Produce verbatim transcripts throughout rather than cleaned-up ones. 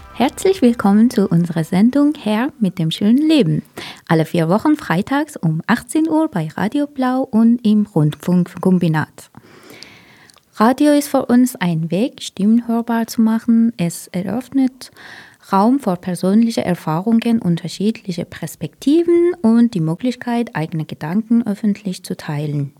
Herzlich willkommen zu unserer Sendung Her mit dem schönen Leben. Alle vier Wochen freitags um achtzehn Uhr bei Radio Blau und im Rundfunkkombinat. Radio ist für uns ein Weg, Stimmen hörbar zu machen. Es eröffnet Raum für persönliche Erfahrungen, unterschiedliche Perspektiven und die Möglichkeit, eigene Gedanken öffentlich zu teilen.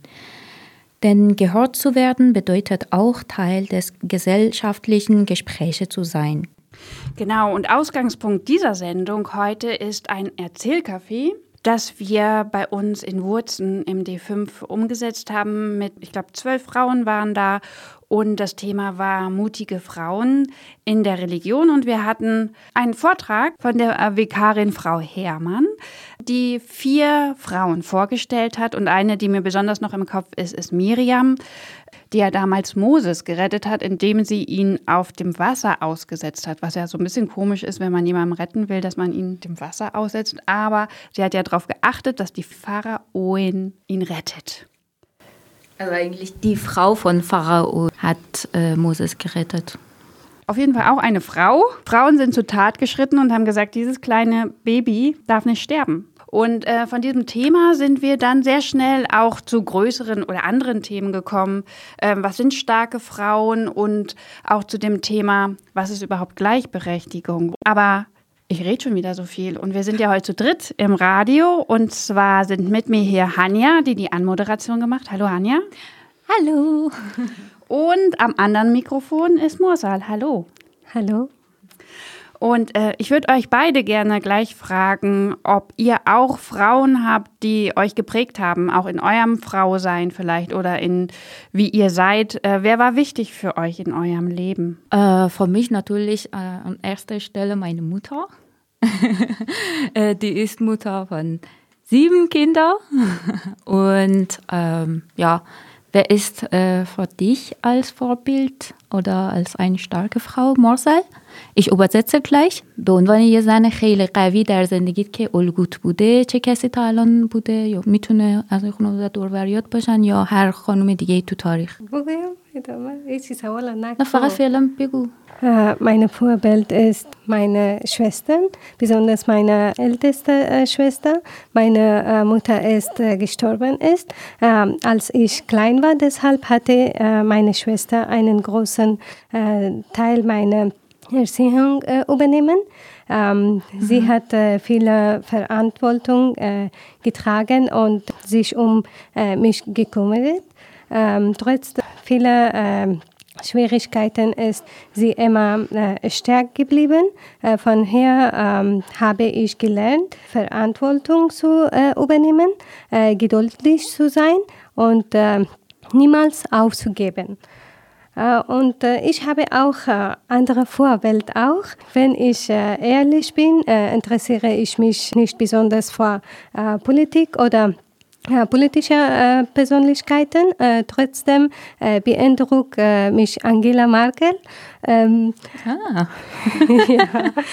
Denn gehört zu werden bedeutet auch Teil des gesellschaftlichen Gesprächs zu sein. Genau, und Ausgangspunkt dieser Sendung heute ist ein Erzählcafé, das wir bei uns in Wurzen im D fünf umgesetzt haben. Mit, ich glaube, zwölf Frauen waren da und das Thema war mutige Frauen in der Religion. Und wir hatten einen Vortrag von der Vikarin Frau Herrmann, die vier Frauen vorgestellt hat. Und eine, die mir besonders noch im Kopf ist, ist Miriam, die ja damals Moses gerettet hat, indem sie ihn auf dem Wasser ausgesetzt hat. Was ja so ein bisschen komisch ist, wenn man jemanden retten will, dass man ihn dem Wasser aussetzt. Aber sie hat ja darauf geachtet, dass die Pharaoin ihn rettet. Also eigentlich die Frau von Pharao hat äh, Moses gerettet. Auf jeden Fall auch eine Frau. Frauen sind zur Tat geschritten und haben gesagt, dieses kleine Baby darf nicht sterben. Und äh, von diesem Thema sind wir dann sehr schnell auch zu größeren oder anderen Themen gekommen. Ähm, was sind starke Frauen? Und auch zu dem Thema, was ist überhaupt Gleichberechtigung? Aber ich rede schon wieder so viel. Und wir sind ja heute zu dritt im Radio. Und zwar sind mit mir hier Hanja, die die Anmoderation gemacht hat. Hallo Hanja. Hallo. Und am anderen Mikrofon ist Mursal. Hallo. Hallo. Und äh, ich würde euch beide gerne gleich fragen, ob ihr auch Frauen habt, die euch geprägt haben, auch in eurem Frausein vielleicht oder in wie ihr seid. Äh, wer war wichtig für euch in eurem Leben? Äh, für mich natürlich äh, an erster Stelle meine Mutter. äh, die ist Mutter von sieben Kindern. Und ähm, ja, wer ist äh, für dich als Vorbild oder als eine starke Frau, Mursal؟ Ich übersetze gleich. به عنوان یه زن خیلی قوی در زندگیت که الگوت بوده چه کسی تا الان بوده یا میتونه از این خانواده دور و بریات باشن یا هر خانم دیگه تو تاریخ؟ بگویم ادامه هیچ چیز حوالا نه نکنم. فقط فعلا بگو. Meine Vorbild ist meine Schwestern, besonders meine älteste äh, Schwester. Meine äh, Mutter ist äh, gestorben ist, ähm, als ich klein war. Deshalb hatte äh, meine Schwester einen großen äh, Teil meiner Erziehung äh, übernehmen. Ähm, mhm. Sie hat äh, viele Verantwortung äh, getragen und sich um äh, mich gekümmert. Ähm, trotz vieler äh, Schwierigkeiten ist sie immer äh, stark geblieben. Äh, von her ähm, habe ich gelernt, Verantwortung zu äh, übernehmen, äh, geduldig zu sein und äh, niemals aufzugeben. Uh, und uh, ich habe auch uh, andere Vorbilder auch. Wenn ich uh, ehrlich bin, uh, interessiere ich mich nicht besonders für uh, Politik oder uh, politische uh, Persönlichkeiten. Uh, trotzdem uh, beeindruckt uh, mich Angela Merkel. Um, ah. ja.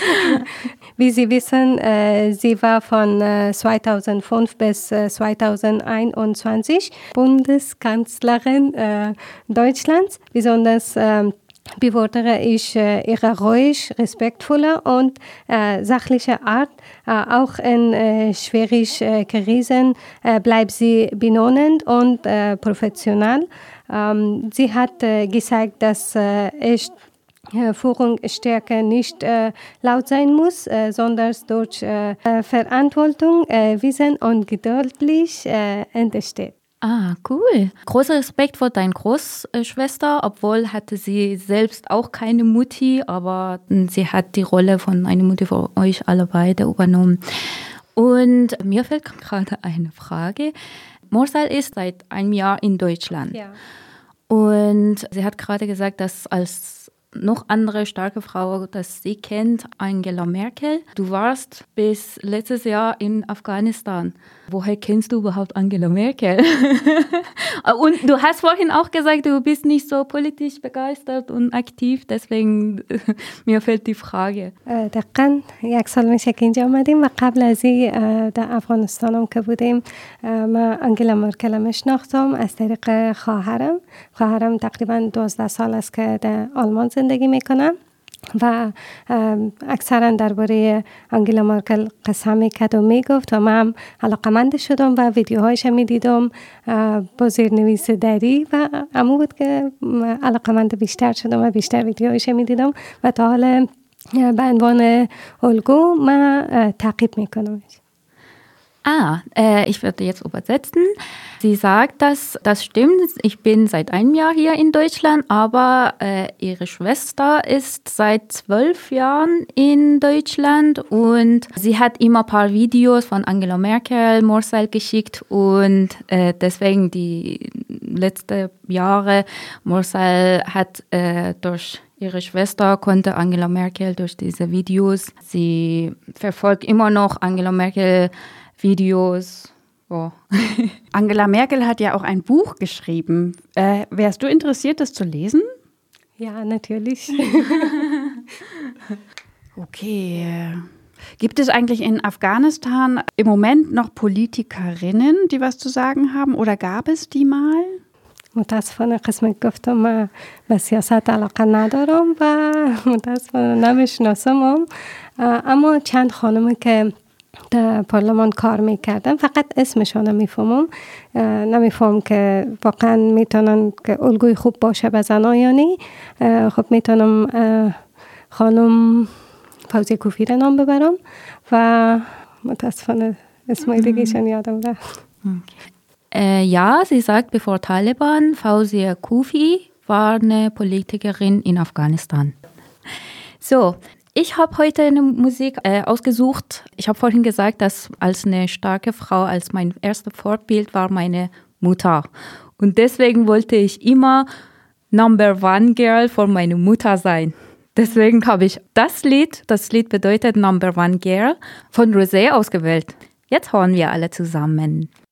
Wie Sie wissen, äh, sie war von äh, zweitausendfünf bis äh, zweitausendeinundzwanzig Bundeskanzlerin äh, Deutschlands. Besonders äh, bewundere ich äh, ihre ruhig, respektvolle und äh, sachliche Art. Äh, auch in äh, schwierigen äh, Krisen äh, bleibt sie belohnend und äh, professional. Ähm, sie hat äh, gesagt, dass äh, ich Führungsstärke nicht äh, laut sein muss, äh, sondern durch äh, Verantwortung, äh, Wissen und geduldig äh, entsteht. Ah, cool. Großer Respekt vor deiner Großschwester, obwohl hatte sie selbst auch keine Mutti, aber sie hat die Rolle von einer Mutti für euch alle beide übernommen. Und mir fällt gerade eine Frage. Mursal ist seit einem Jahr in Deutschland. Ja. Und sie hat gerade gesagt, dass als noch andere starke Frau, das sie kennt, Angela Merkel. Du warst bis letztes Jahr in Afghanistan. Woher kennst du überhaupt Angela Merkel? Und du hast vorhin auch gesagt, du bist nicht so politisch begeistert und aktiv, deswegen mir fällt die Frage. دقیقاً یک سال میشه که اینجا آمدیم و قبل از این در افغانستانم که بودیم من انگلا مرکل میشناختم از طریق خواهرم. خواهرم تقریباً دوازده سال است که در آلمان زندگی میکنم. و اکثرا درباره آنگلا مارکل قسم میکرد و میگفت و من هم علاقمند شدم و ویدیوهایش میدیدم با زیرنویس دری و امو بود که علاقمند بیشتر شدم و بیشتر ویدیوهایش میدیدم و تا حالا به عنوان الگو من تعقیب میکنم. Ah, äh, ich werde jetzt übersetzen. Sie sagt, dass das stimmt. Ich bin seit einem Jahr hier in Deutschland, aber äh, ihre Schwester ist seit zwölf Jahren in Deutschland und sie hat immer ein paar Videos von Angela Merkel, Marcel geschickt und äh, deswegen die letzten Jahre, Marcel hat äh, durch ihre Schwester konnte Angela Merkel durch diese Videos, sie verfolgt immer noch Angela Merkel Videos. Oh. Angela Merkel hat ja auch ein Buch geschrieben. Äh, wärst du interessiert, das zu lesen? Ja, natürlich. Okay. Gibt es eigentlich in Afghanistan im Moment noch Politikerinnen, die was zu sagen haben? Oder gab es die mal? متاسفانه قسم گفتم به سیاست علاقه ندارم و متاسفانه نمیشناسم، اما چند خانمی که در پارلمان کار میکردن فقط اسمشان نمیفهمم، نمیفهم که واقعا میتونن که الگوی خوب باشه به زنان یا نه. خب میتونم خانم فوزیه کوفی را نام ببرم و متاسفانه اسمای دیگهشان یادم رفت. Äh, ja, sie sagt, bevor Taliban, Fawzia Koofi war eine Politikerin in Afghanistan. So, ich habe heute eine Musik äh, ausgesucht. Ich habe vorhin gesagt, dass als eine starke Frau, als mein erstes Vorbild war meine Mutter. Und deswegen wollte ich immer Number One Girl von meiner Mutter sein. Deswegen habe ich das Lied, das Lied bedeutet Number One Girl, von Rosé ausgewählt. Jetzt hören wir alle zusammen.